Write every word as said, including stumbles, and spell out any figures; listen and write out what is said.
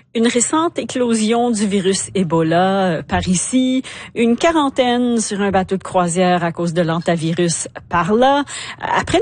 Une récente éclosion du virus Ebola euh, par ici, une quarantaine sur un bateau de croisière à cause de l'hantavirus par là. Après